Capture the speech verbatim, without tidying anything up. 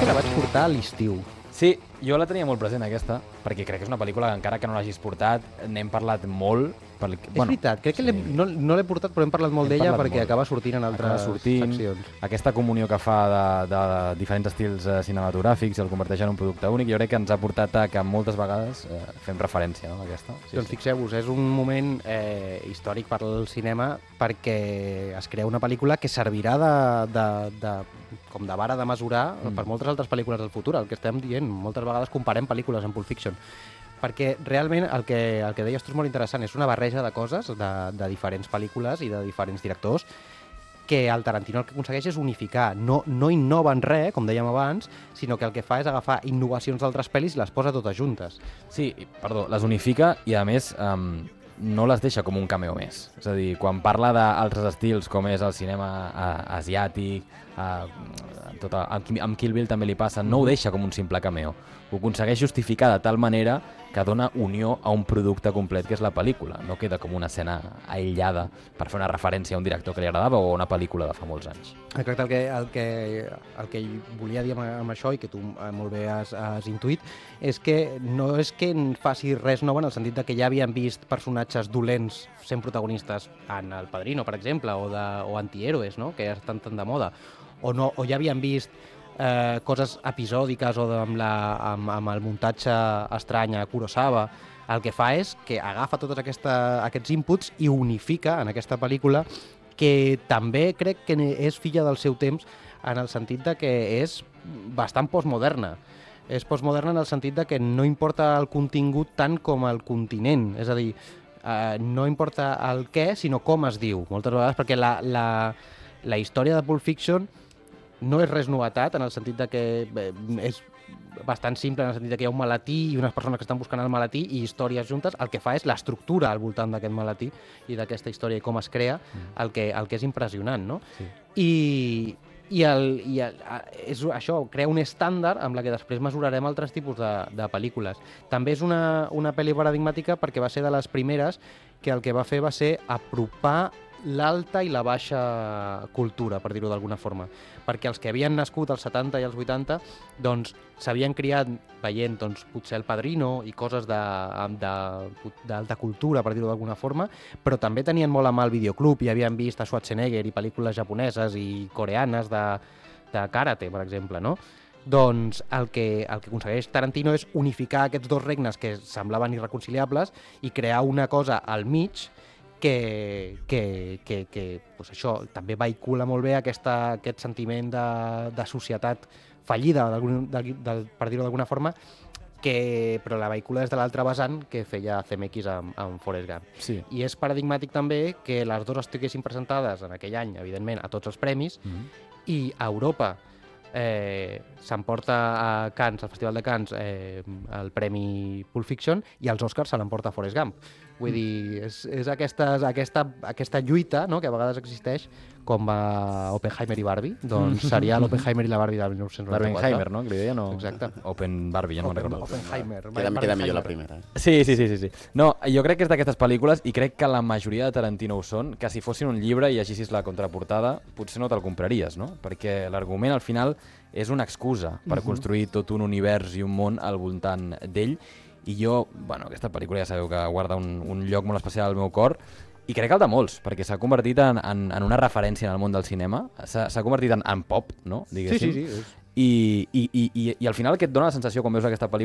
te la vaig portar a l'estiu. Sí, jo la tenia molt present aquesta, perquè crec que és una pel·lícula que encara que no l'hagis portat, n'hem parlat molt. Per... És bueno, veritat, crec que sí. no, no l'he portat però hem parlat molt d'ella perquè molt. acaba sortint en altres sortint, seccions. Aquesta comunió que fa de, de diferents estils cinematogràfics i el converteix en un producte únic, jo crec que ens ha portat a que moltes vegades eh, fem referència, no, a aquesta. Sí, doncs sí. Fixeu-vos, és un moment eh, històric per al cinema perquè es crea una pel·lícula que servirà de, de, de, com de vara de mesurar mm. per moltes altres pel·lícules del futur, el que estem dient. Moltes vegades comparem pel·lícules amb Pulp Fiction. Perquè realment el que, el que deies tu és molt interessant, és una barreja de coses de, de diferents pel·lícules i de diferents directors que el Tarantino el que aconsegueix és unificar. No, no innova en res, com dèiem abans, sinó que el que fa és agafar innovacions d'altres pel·lis i les posa totes juntes. Sí, perdó, les unifica i a més um, no les deixa com un cameo més. És a dir, quan parla d'altres estils com és el cinema uh, asiàtic, uh, tot el, amb Kill Bill també li passa, no ho deixa com un simple cameo. Ho aconsegueix justificar de tal manera que dona unió a un producte complet que és la pel·lícula. No queda com una escena aïllada per fer una referència a un director que li agradava o a una pel·lícula de fa molts anys. Exacte, el que, el que, el que volia dir amb, amb això i que tu molt bé has, has intuït és que no és que en faci res nou en el sentit de que ja havien vist personatges dolents sent protagonistes en El Padrino, per exemple, o, de, o antihéroes, no? Que ja estan tan de moda, o, no, o ja havien vist Eh, coses episòdiques o amb, la, amb, amb el muntatge estrany a Kurosawa. El que fa és que agafa tots aquesta, aquests inputs i unifica en aquesta pel·lícula que també crec que és filla del seu temps en el sentit de que és bastant postmoderna. És postmoderna en el sentit de que no importa el contingut tant com el continent. És a dir, eh, no importa el què, sinó com es diu, moltes vegades, perquè la, la, la història de Pulp Fiction no és res novetat, en el sentit de que és bastant simple, en el sentit de que hi ha un maletí i unes persones que estan buscant el maletí i històries juntes. El que fa és l'estructura al voltant d'aquest maletí i d'aquesta història i com es crea, el que, el que és impressionant, no? Sí. I, i, el, i el, és, això crea un estàndard amb la que després mesurarem altres tipus de, de pel·lícules. També és una, una pel·li paradigmàtica perquè va ser de les primeres que el que va fer va ser apropar l'alta i la baixa cultura, per dir-ho d'alguna forma. Perquè els que havien nascut als setanta i als vuitanta doncs s'havien criat veient doncs, potser El Padrino i coses d'alta cultura, per dir-ho d'alguna forma, però també tenien molt a mà el videoclub i havien vist a Schwarzenegger i pel·lícules japoneses i coreanes de, de karate, per exemple, no? Doncs el que, el que aconsegueix Tarantino és unificar aquests dos regnes que semblaven irreconciliables i crear una cosa al mig que, que, que, que pues això, també vehicula molt bé aquesta, aquest sentiment de, de societat fallida, de, de, de, per dir-ho d'alguna forma, que, però la vehicula des de l'altre vessant que feia C M X amb, amb Forrest Gump. Sí. I és paradigmàtic també que les dues estiguessin presentades en aquell any, evidentment, a tots els premis, mm-hmm. i a Europa eh, s'emporta a Cannes, al Festival de Cannes, eh, el Premi Pulp Fiction, i als Oscars se l'emporta Forrest Gump. Vull dir, és, és aquestes, aquesta, aquesta lluita, no?, que a vegades existeix, com a Oppenheimer i Barbie, doncs seria l'Oppenheimer i la Barbie de mil nou-cents noranta-quatre. Barbenheimer, no?, que li deia, no? Exacte. Open Barbie, ja no me'n recordo. Oppenheimer. Queda, queda millor la primera. Eh? Sí, sí, sí, sí, sí. No, jo crec que és d'aquestes pel·lícules, i crec que la majoria de Tarantino ho són, que si fossin un llibre i llegissis la contraportada, potser no te'l compraries, no? Perquè l'argument, al final, és una excusa per uh-huh. construir tot un univers i un món al voltant d'ell. I jo, bueno, aquesta pel·lícula ja sabeu que guarda un, un lloc molt especial al meu cor, i crec que el de molts, perquè s'ha convertit en, en, en una referència en el món del cinema, s'ha convertit en, en pop, no? Diguéssim. Sí, sí, sí. I, i, i, i, i al final el que et dona la sensació quan veus aquesta pel·lícula